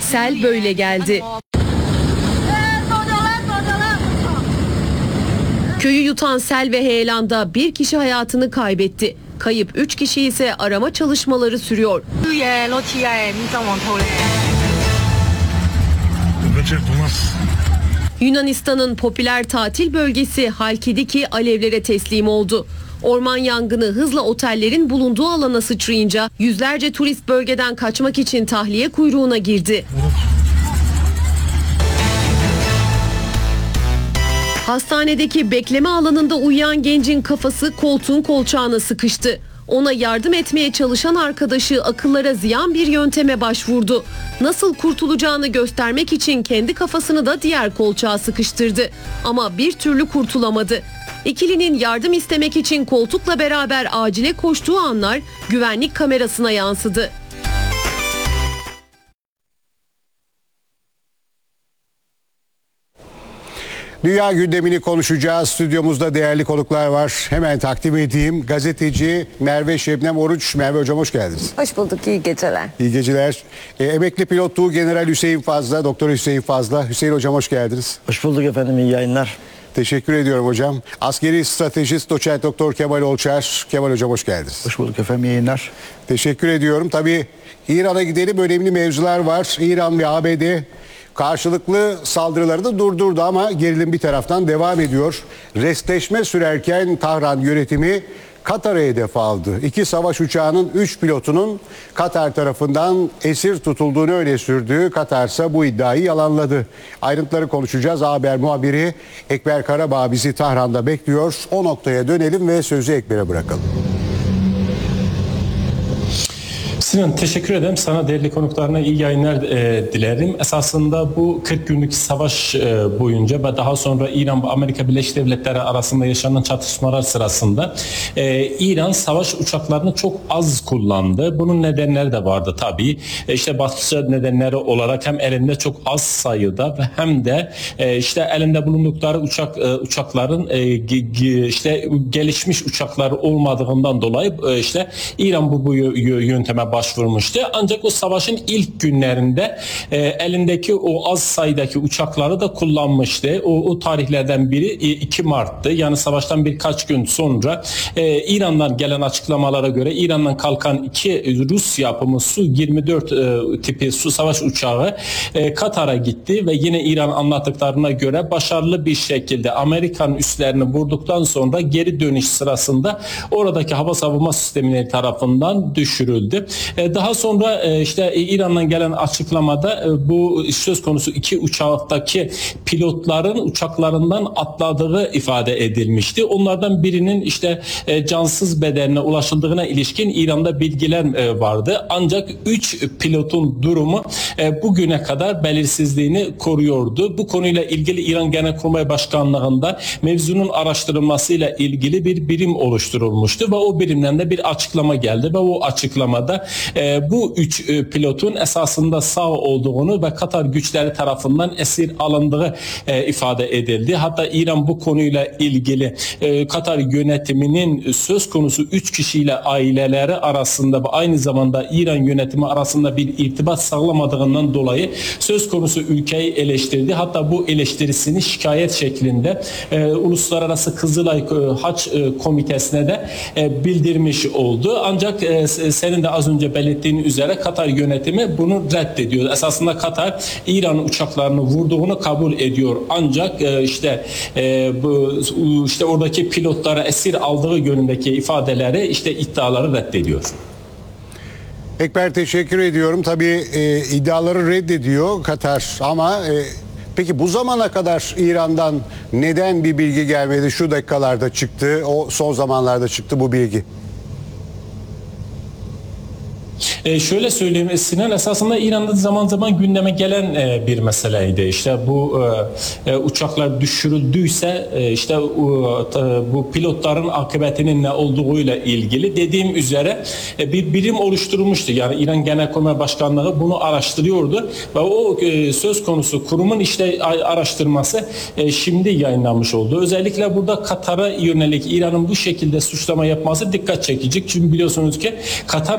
Sel böyle geldi. Köyü yutan sel ve heyelanda bir kişi hayatını kaybetti. Kayıp 3 kişi ise arama çalışmaları sürüyor. Yunanistan'ın popüler tatil bölgesi Halkidiki alevlere teslim oldu. Orman yangını hızla otellerin bulunduğu alana sıçrayınca yüzlerce turist bölgeden kaçmak için tahliye kuyruğuna girdi. Hastanedeki bekleme alanında uyuyan gencin kafası koltuğun kolçağına sıkıştı. Ona yardım etmeye çalışan arkadaşı akıllara ziyan bir yönteme başvurdu. Nasıl kurtulacağını göstermek için kendi kafasını da diğer kolçağa sıkıştırdı. Ama bir türlü kurtulamadı. İkilinin yardım istemek için koltukla beraber acile koştuğu anlar güvenlik kamerasına yansıdı. Dünya gündemini konuşacağız. Stüdyomuzda değerli konuklar var. Hemen takdim edeyim. Gazeteci Merve Şebnem Oruç. Merve Hocam hoş geldiniz. Hoş bulduk. İyi geceler. İyi geceler. Emekli pilot Tuğgeneral Hüseyin Fazla, Doktor Hüseyin Fazla. Hüseyin Hocam hoş geldiniz. Hoş bulduk efendim. İyi yayınlar. Teşekkür ediyorum hocam. Askeri stratejist Doçent Doktor Kemal Olçer. Kemal Hocam hoş geldiniz. Hoş bulduk efendim. İyi yayınlar. Teşekkür ediyorum. Tabii İran'a gidelim. Önemli mevzular var. İran ve ABD karşılıklı saldırıları da durdurdu ama gerilim bir taraftan devam ediyor. Restleşme sürerken Tahran yönetimi Katar'a hedef aldı. 2 savaş uçağının 3 pilotunun Katar tarafından esir tutulduğunu öne sürdü. Katar ise bu iddiayı yalanladı. Ayrıntıları konuşacağız. Haber muhabiri Ekber Karabağ bizi Tahran'da bekliyor. O noktaya dönelim ve sözü Ekber'e bırakalım. Sinan teşekkür ederim. Sana değerli konuklarına iyi yayınlar dilerim. Esasında bu 40 günlük savaş boyunca ve daha sonra İran ve Amerika Birleşik Devletleri arasında yaşanan çatışmalar sırasında İran savaş uçaklarını çok az kullandı. Bunun nedenleri de vardı tabii. İşte başlıca nedenleri olarak hem elinde çok az sayıda ve hem de işte elinde bulundukları uçakların işte gelişmiş uçaklar olmadığından dolayı işte İran bu yönteme başvurmuştu. Ancak o savaşın ilk günlerinde elindeki o az sayıdaki uçakları da kullanmıştı. O tarihlerden biri 2 Mart'tı. Yani savaştan birkaç gün sonra İran'dan gelen açıklamalara göre İran'dan kalkan 2 Rus yapımı Su-24 tipi su savaş uçağı Katar'a gitti ve yine İran anlattıklarına göre başarılı bir şekilde Amerikan üslerini vurduktan sonra geri dönüş sırasında oradaki hava savunma sistemleri tarafından düşürüldü. Daha sonra işte İran'dan gelen açıklamada bu söz konusu 2 uçaktaki pilotların uçaklarından atladığı ifade edilmişti. Onlardan birinin işte cansız bedenine ulaşıldığına ilişkin İran'da bilgiler vardı. Ancak 3 pilotun durumu bugüne kadar belirsizliğini koruyordu. Bu konuyla ilgili İran Genelkurmay Başkanlığı'nda mevzunun araştırılmasıyla ilgili bir birim oluşturulmuştu ve o birimden de bir açıklama geldi ve o açıklamada bu 3 pilotun esasında sağ olduğunu ve Katar güçleri tarafından esir alındığı ifade edildi. Hatta İran bu konuyla ilgili Katar yönetiminin söz konusu 3 kişiyle aileleri arasında ve aynı zamanda İran yönetimi arasında bir irtibat sağlamadığından dolayı söz konusu ülkeyi eleştirdi. Hatta bu eleştirisini şikayet şeklinde Uluslararası Kızılay Haç Komitesi'ne de bildirmiş oldu. Ancak senin de az önce belirttiğin üzere Katar yönetimi bunu reddediyor. Esasında Katar İran uçaklarını vurduğunu kabul ediyor. Ancak işte oradaki pilotlara esir aldığı yönündeki ifadeleri iddiaları reddediyor. Ekber teşekkür ediyorum. Tabii iddiaları reddediyor Katar ama peki bu zamana kadar İran'dan neden bir bilgi gelmedi? Şu dakikalarda çıktı, o son zamanlarda çıktı bu bilgi. Şöyle söyleyeyim Sinan, esasında İran'da zaman zaman gündeme gelen bir meseleydi. İşte bu uçaklar düşürüldüyse bu pilotların akıbetinin ne olduğuyla ilgili dediğim üzere bir birim oluşturulmuştu. Yani İran Genelkurmay Başkanlığı bunu araştırıyordu ve o söz konusu kurumun araştırması şimdi yayınlanmış oldu. Özellikle burada Katar'a yönelik İran'ın bu şekilde suçlama yapması dikkat çekici. Çünkü biliyorsunuz ki Katar